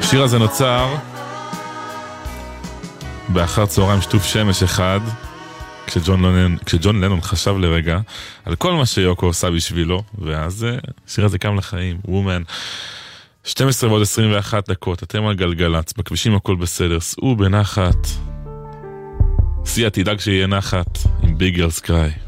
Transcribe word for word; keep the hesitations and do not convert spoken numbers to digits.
השיר הזה נוצר באחר צהריים שטוף שמש אחד, כשג'ון לנון, כשג'ון לנון חשב לרגע על כל מה שיוקו עושה בשבילו, ואז השיר הזה קם לחיים. וומן. שתים עשרה ועוד עשרים ואחת דקות, אתם על גלגלץ, בכבישים הכל בסדר, סעו בנחת. סיה תדאג שיהיה נחת עם ביג גרל סקריי.